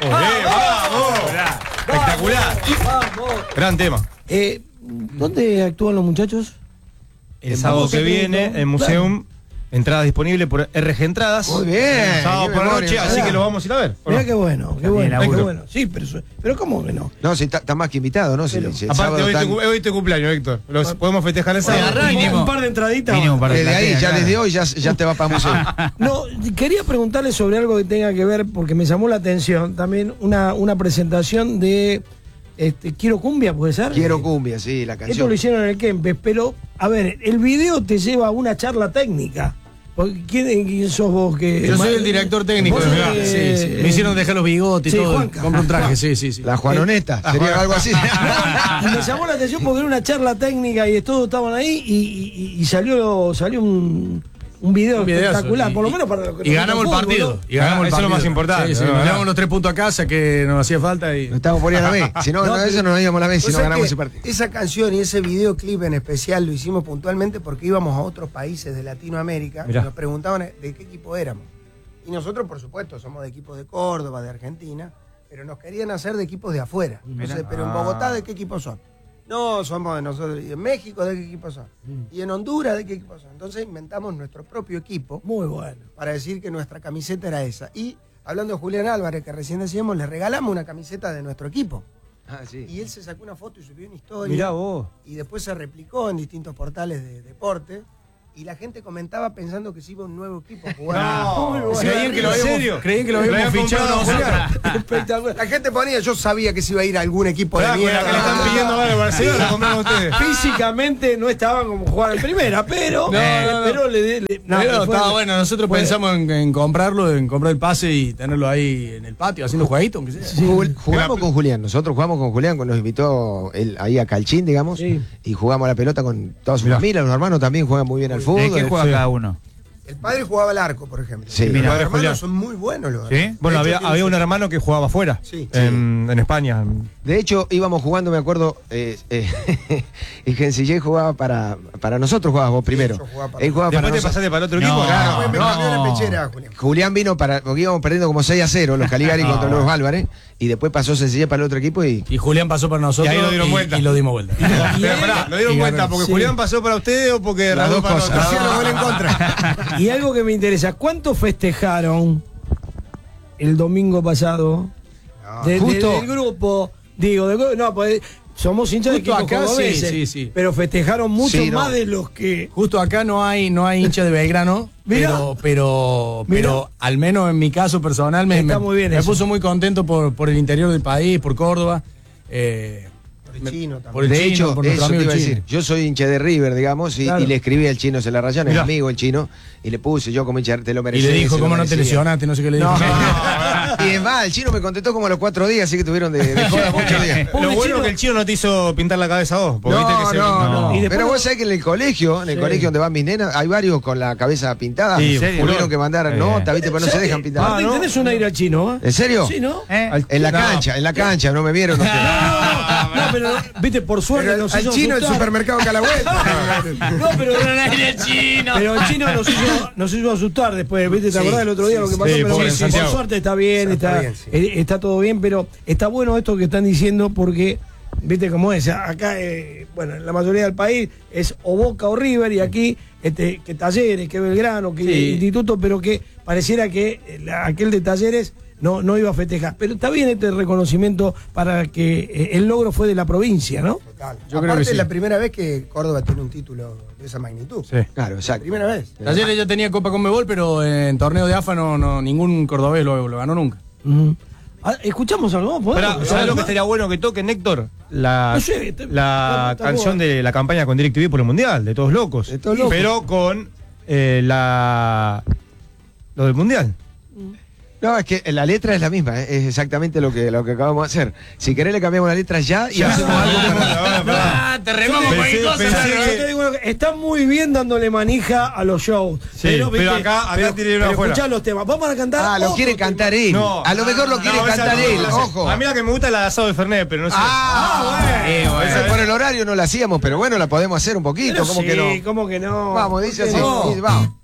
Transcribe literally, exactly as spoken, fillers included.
¡Eh, vamos! Espectacular. Vamos. Gran tema. Eh, ¿Dónde actúan los muchachos? El sábado que viene, en Museum, entrada disponible por R G Entradas. Muy bien. Sábado qué por la memoria. noche, así que lo vamos a ir a ver. Mirá qué bueno, qué bueno, Bien, qué bueno. Sí, pero, pero ¿cómo que no? No, si está, está más que invitado, ¿no? Si, Pero- si el Aparte, sábado hoy, están- tu, hoy tu cumpleaños, Héctor. Los podemos festejar el sábado. Un, mínimo. un par de entraditas. Mínimo un par de Desde ahí, plateas, ya claro. desde hoy ya, ya te va para museo. No, quería preguntarle sobre algo que tenga que ver, porque me llamó la atención también una, una presentación de este, Quiero Cumbia, ¿puede ser? Quiero cumbia, sí, la Esto canción. lo hicieron en el Kempes, pero, a ver, el video te lleva a una charla técnica. Porque, ¿Quién, quién sos vos? Que, Yo soy el director técnico. Vos sos, mirá. eh, Sí, sí. Me hicieron dejar los bigotes y sí, todo. Juanca. Compro un traje, sí, sí, sí. La Juanoneta, sería algo así. Y me llamó la atención porque era una charla técnica y todos estaban ahí y, y- y salió, salió un, un video Un videazo, espectacular, y- por lo menos para los que Y nos ganamos el gusta fútbol, partido. ¿no? Y ganamos Ah, el eso es lo partido. más importante, Sí, sí, ¿no? nos ¿verdad? llevamos los tres puntos a casa que nos hacía falta y. Nos estamos poniendo a la vez. Si no, No, no, pero- eso no nos íbamos a la vez si Vos no sabés ganamos que ese partido. Esa canción y ese videoclip en especial lo hicimos puntualmente porque íbamos a otros países de Latinoamérica Mirá. y nos preguntaban de qué equipo éramos. Y nosotros, por supuesto, somos de equipos de Córdoba, de Argentina, pero nos querían hacer de equipos de afuera. Entonces, pero en Bogotá, ¿de qué equipos son? No, somos de nosotros. ¿Y en México de qué equipos son? ¿Y en Honduras de qué equipos son? Entonces inventamos nuestro propio equipo Muy bueno. para decir que nuestra camiseta era esa. Y hablando de Julián Álvarez, que recién decíamos, le regalamos una camiseta de nuestro equipo. Ah, sí. Y él se sacó una foto y subió una historia. Mirá vos. Y después se replicó en distintos portales de deporte. Y la gente comentaba pensando que se iba un nuevo equipo a jugar. No, Muy bueno. Creían que lo ¿En habíamos, serio? creían que lo Lo habíamos habían fichado comprado nosotros. Espectacular. La gente ponía, yo sabía que se iba a ir a algún equipo Pará, de con la mierda. que le están pidiendo algo para Barcelona, la compraron ustedes. Físicamente no estaban como jugar en primera, pero, No, no, no. pero le, le- no, Pero fue- estaba bueno, nosotros fue- pensamos en, en comprarlo, en comprar el pase y tenerlo ahí en el patio haciendo jueguitos, aunque sea. Jugul- Jugamos con Julián, nosotros jugamos con Julián, cuando nos invitó él ahí a Calchín, digamos, Sí. y jugamos a la pelota con toda su familia, los hermanos también juegan muy bien al fútbol. ¿De qué juega Sí. cada uno? El padre jugaba al arco, por ejemplo. Sí. Los Mira, hermanos Julián. son muy buenos los ¿Sí? hermanos. Bueno, De había, hecho, tienen había un su- hermano que jugaba afuera, Sí. en, en España. De hecho, íbamos jugando, me acuerdo, eh, eh, y Gencillé jugaba para, para nosotros, jugabas vos primero. yo jugaba para Él jugaba para Después te nosotros. pasaste para el otro No, equipo. Ah, Claro. me no. cambió la pechera, Julián. Julián vino para, porque íbamos perdiendo como seis a cero los Caligari contra los Álvarez, y después pasó Sencillé para el otro equipo y Y Julián pasó para nosotros Y ahí lo dieron vuelta. y lo dimos vuelta. Pero, pará, ¿lo dieron Y cuenta? ganó. ¿Porque Sí. Julián pasó para ustedes o porque Las Raúl dos para cosas. nosotros? Hicieron gol en contra. Y algo que me interesa, ¿cuánto festejaron el domingo pasado? De- de- justo- del grupo, digo, del grupo, no, pues somos hinchas de Justo equipos acá, sí, cordobeses, sí, sí. pero festejaron mucho Sí, no. más de los que... Justo acá no hay, no hay hincha de Belgrano, Mirá. pero, pero, Mirá. pero al menos en mi caso personal me, Está me- muy bien me eso. puso muy contento por, por el interior del país, por Córdoba. eh, Por el chino también. por el de chino, hecho, por nuestro eso te amigo iba a chino. decir. Yo soy hincha de River, digamos, y, Claro. y le escribí al chino, se la rayaron, es Mirá. amigo el chino, y le puse yo como hincha, te lo Y mereces. le dijo, se lo ¿cómo no te merecía. lesionaste? No sé qué le dijo. Y es más, el chino me contestó como a los cuatro días, así que tuvieron de, de joda muchos días. Pobre Lo bueno chino. es que el chino no te hizo pintar la cabeza a vos. Porque No, viste que se- no, no. Y después Pero no- vos sabés que en el colegio, en el Sí. colegio donde van mis nenas, hay varios con la cabeza pintada. Sí, ¿En serio? furor. Tuvieron que mandar Eh. nota, ¿viste? Pero no se dejan pintar. Martín, ¿no? tenés un aire al chino, ¿eh? ¿En serio? Sí, ¿no? ¿Eh? Al- En la No. cancha, en la cancha, no me vieron. No sé. No, no, pero, viste, por suerte Pero nos al hizo chino el asustar. supermercado Calahueta. No, pero Pero el chino nos hizo, nos hizo asustar después, ¿viste? ¿Te Sí, acordás del otro día sí, lo que sí. pasó? Sí, Pero pobre por Santiago. suerte está bien, Está está, bien, sí. eh, está todo bien, pero está bueno esto que están diciendo porque, ¿viste cómo es? Acá, eh, bueno, en la mayoría del país es o Boca o River y aquí este, que Talleres, que Belgrano, que Sí. Instituto, pero que pareciera que eh, la- aquel de Talleres no, no iba a festejar. Pero está bien este reconocimiento para que eh, el logro fue de la provincia, ¿no? Total. Yo creo Aparte que sí. es la primera vez que Córdoba tiene un título de esa magnitud. Sí. Claro, exacto. Primera vez. Ayer ya tenía Copa Conmebol, pero en torneo de A F A no, no, ningún cordobés lo, lo ganó nunca. Ujú. Ah, ¿escuchamos algo? ¿Podemos? Pará, ¿sabes lo que estaría bueno que toquen, Héctor? La, No sé, te- la está canción bueno. de la campaña con DirecTV por el Mundial, de Todos Locos. De Todos Locos. Pero con eh, la lo del Mundial. No, es que la letra es la misma, ¿eh? Es exactamente lo que, lo que acabamos de hacer. Si querés le cambiamos la letra ya y hacemos algo. Ah, te remamos Pensé- cualquier cosa. pensé Yo que- te digo, está muy bien dándole manija a los shows. Sí, pero acá- acá pero, tiene una pero afuera. escuchá los temas. Vamos a cantar. Ah, lo otro quiere tema. cantar él. No. A lo mejor lo quiere No, esa cantar no, él, no sé. ojo. A mí la que me gusta es la de asado de Fernet, pero no sé. Ah, Eh, bueno. bueno. Esa por el horario no la hacíamos, pero bueno, la podemos hacer un poquito, Pero ¿cómo sí, que no? ¿cómo que no? Vamos, dice ¿Por qué así, no? dice, vamos.